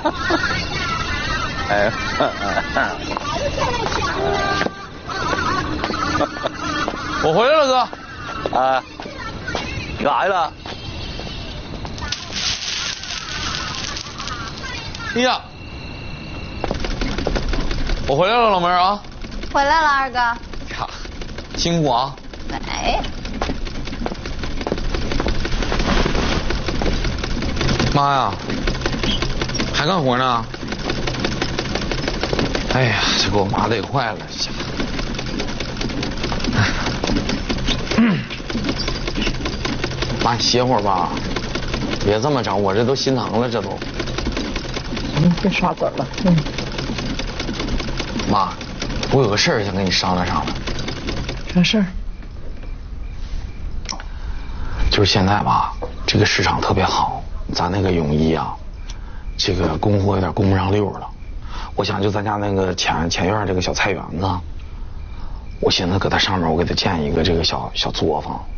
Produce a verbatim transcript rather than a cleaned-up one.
哎， 我回来了，哥。 啊，你干啥去了？ 哎呀，我回来了，老妹儿啊。 回来了，二哥。 呀，辛苦啊。 没。 妈呀，还干活呢？哎呀，这给我妈累坏了。妈，你歇会儿吧，别这么整，我这都心疼了，这都。 嗯，别刷嘴了。嗯。 妈，我有个事儿想跟你商量商量。 啥事儿？ 就是现在吧，这个市场特别好，咱那个泳衣啊，这个供货有点供不上溜了。我想就咱家那个前前院这个小菜园子，我寻思搁它上面我给它建一个这个小小作坊。